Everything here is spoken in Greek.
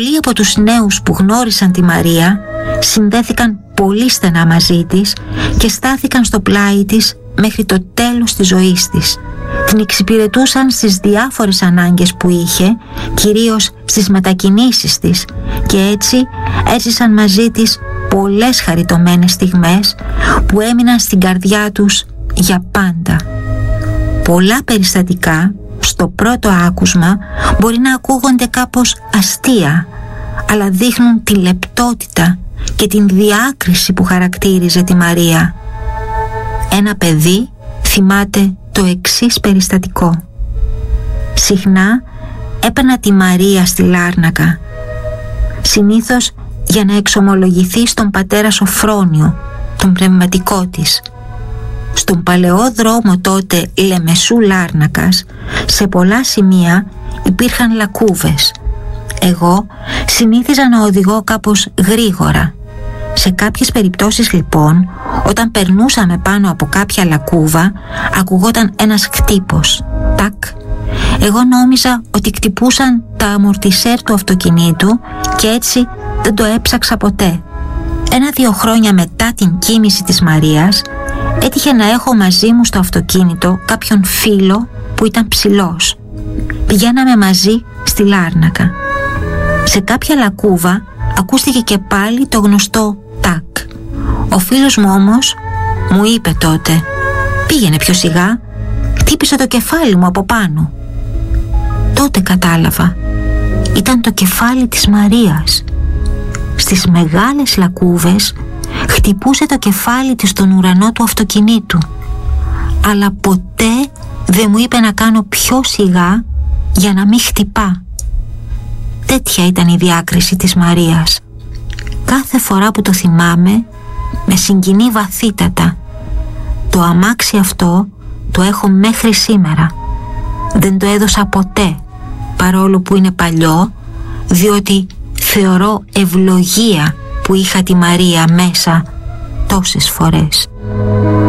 Πολλοί από τους νέους που γνώρισαν τη Μαρία συνδέθηκαν πολύ στενά μαζί της και στάθηκαν στο πλάι της μέχρι το τέλος της ζωής της. Την εξυπηρετούσαν στις διάφορες ανάγκες που είχε, κυρίως στις μετακινήσεις της, και έτσι έζησαν μαζί της πολλές χαριτωμένες στιγμές που έμειναν στην καρδιά τους για πάντα. Πολλά περιστατικά στο πρώτο άκουσμα μπορεί να ακούγονται κάπως αστεία, αλλά δείχνουν τη λεπτότητα και την διάκριση που χαρακτήριζε τη Μαρία. Ένα παιδί θυμάται το εξής περιστατικό. Συχνά έπαιρνα τη Μαρία στη Λάρνακα, συνήθως για να εξομολογηθεί στον πατέρα Σοφρόνιο, τον πνευματικό της. Στον παλαιό δρόμο τότε Λεμεσού Λάρνακας, σε πολλά σημεία υπήρχαν λακκούβες. Εγώ συνήθιζα να οδηγώ κάπως γρήγορα. Σε κάποιες περιπτώσεις λοιπόν, όταν περνούσαμε πάνω από κάποια λακκούβα, ακουγόταν ένας χτύπος. Τακ. Εγώ νόμιζα ότι χτυπούσαν τα αμορτισέρ του αυτοκινήτου και έτσι δεν το έψαξα ποτέ. 1-2 χρόνια μετά την κοίμηση της Μαρίας, έτυχε να έχω μαζί μου στο αυτοκίνητο κάποιον φίλο που ήταν ψηλός. Πηγαίναμε μαζί στη Λάρνακα. Σε κάποια λακκούβα ακούστηκε και πάλι το γνωστό τάκ. Ο φίλος μου όμως μου είπε τότε: «Πήγαινε πιο σιγά, χτύπησε το κεφάλι μου από πάνω». Τότε κατάλαβα, ήταν το κεφάλι της Μαρίας. Στις μεγάλες λακκούβες χτυπούσε το κεφάλι της στον ουρανό του αυτοκινήτου, αλλά ποτέ δεν μου είπε να κάνω πιο σιγά για να μην χτυπά. Τέτοια ήταν η διάκριση της Μαρίας. Κάθε φορά που το θυμάμαι με συγκινεί βαθύτατα. Το αμάξι αυτό το έχω μέχρι σήμερα. Δεν το έδωσα ποτέ, παρόλο που είναι παλιό, διότι θεωρώ ευλογία που είχα τη Μαρία μέσα τόσες φορές.